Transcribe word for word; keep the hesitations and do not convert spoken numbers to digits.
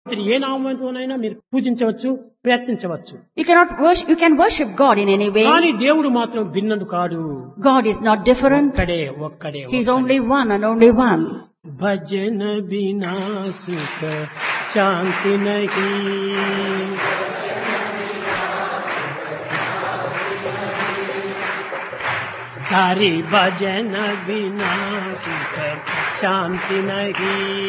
ఏ నామంతోనైనా మీరు పూజించవచ్చు, ప్రయత్నించవచ్చు. You cannot worship, you can worship God in any way. కానీ దేవుడు మాత్రం భిన్నుడు కాడు. God is not different. ఒక్కడే ఒక్కడే He is ఒక్కడే. only one and only one. భజన బినా సుఖ శాంతి నహీ, సారీ భజన బినా సుఖ శాంతి నహీ.